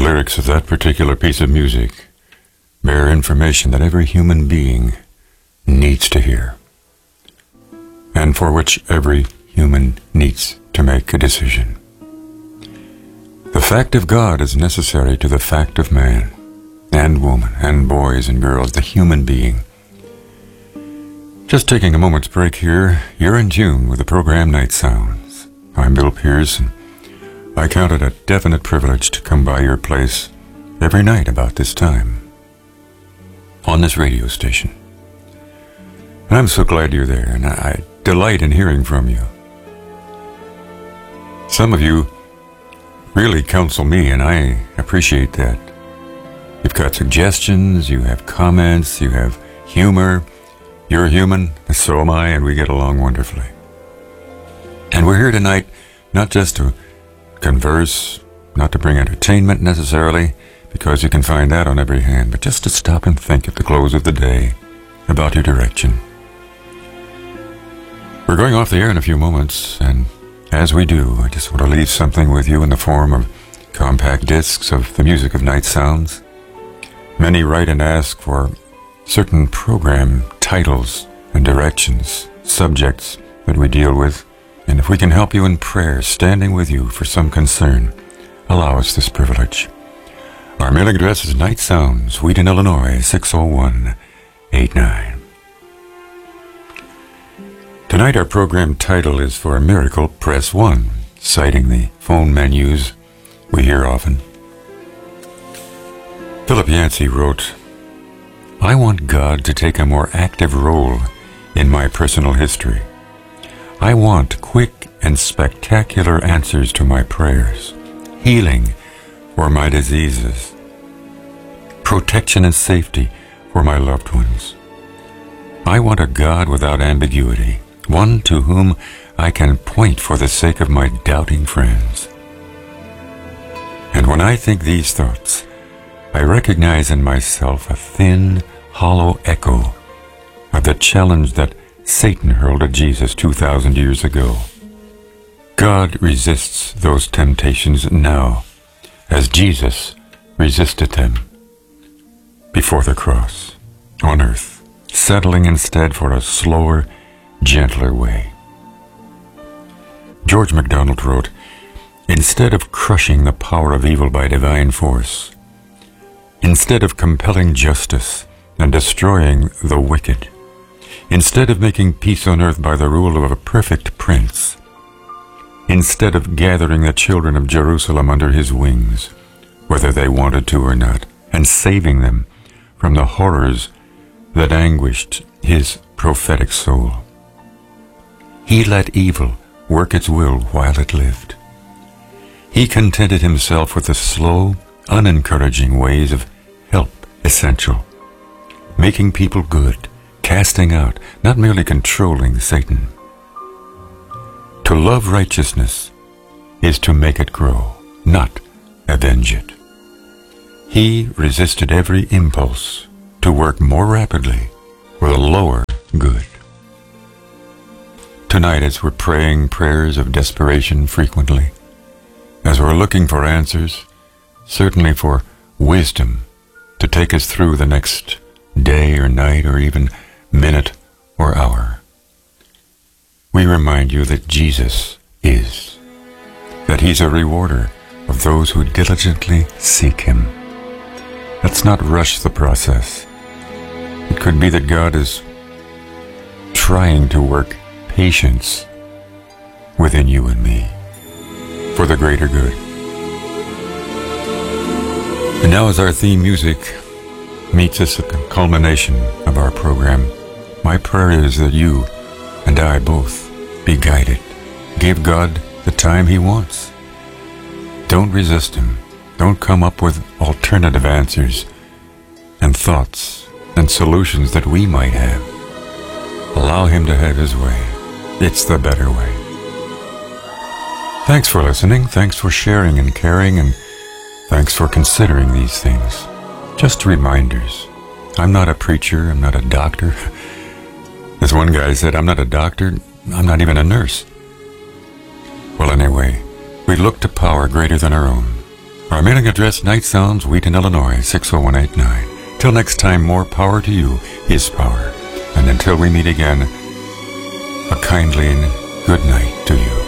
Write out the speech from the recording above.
lyrics of that particular piece of music bear information that every human being needs to hear, and for which every human needs to make a decision. The fact of God is necessary to the fact of man and woman and boys and girls, the human being. Just taking a moment's break here, you're in tune with the program Night Sounds. I'm Bill Pierce, and I count it a definite privilege to come by your place every night about this time on this radio station. And I'm so glad you're there, and I delight in hearing from you. Some of you really counsel me, and I appreciate that. You've got suggestions, you have comments, you have humor. You're human, so am I, and we get along wonderfully. And we're here tonight not just to converse, not to bring entertainment necessarily, because you can find that on every hand, but just to stop and think at the close of the day about your direction. We're going off the air in a few moments, and as we do, I just want to leave something with you in the form of compact discs of the music of Night Sounds. Many write and ask for certain program titles and directions, subjects that we deal with, and if we can help you in prayer, standing with you for some concern, allow us this privilege. Our mailing address is Night Sounds, Wheaton, Illinois, 60189. Tonight our program title is For a Miracle, Press 1, citing the phone menus we hear often. Philip Yancey wrote, I want God to take a more active role in my personal history. I want quick and spectacular answers to my prayers, healing for my diseases, protection and safety for my loved ones. I want a God without ambiguity, one to whom I can point for the sake of my doubting friends. And when I think these thoughts, I recognize in myself a thin, hollow echo of the challenge that Satan hurled at Jesus 2,000 years ago. God resists those temptations now, as Jesus resisted them before the cross, on earth, settling instead for a slower, gentler way. George MacDonald wrote, instead of crushing the power of evil by divine force, instead of compelling justice and destroying the wicked, instead of making peace on earth by the rule of a perfect prince, instead of gathering the children of Jerusalem under his wings, whether they wanted to or not, and saving them from the horrors that anguished his prophetic soul, he let evil work its will while it lived. He contented himself with the slow, unencouraging ways of help essential, making people good, casting out, not merely controlling Satan. To love righteousness is to make it grow, not avenge it. He resisted every impulse to work more rapidly for the lower good. Tonight, as we're praying prayers of desperation frequently, as we're looking for answers, certainly for wisdom to take us through the next day or night or even minute or hour, we remind you that Jesus is, that he's a rewarder of those who diligently seek him. Let's not rush the process. It could be that God is trying to work patience within you and me for the greater good. And now, as our theme music meets us at the culmination of our program, my prayer is that you and I both be guided. Give God the time he wants. Don't resist him. Don't come up with alternative answers and thoughts and solutions that we might have. Allow him to have his way. It's the better way. Thanks for listening. Thanks for sharing and caring, and thanks for considering these things. Just reminders. I'm not a preacher. I'm not a doctor. As one guy said, I'm not a doctor. I'm not even a nurse. Well, anyway, we look to power greater than our own. Our mailing address, Night Sounds, Wheaton, Illinois, 60189. Till next time, more power to you, His power. And until we meet again, a kindly good night to you.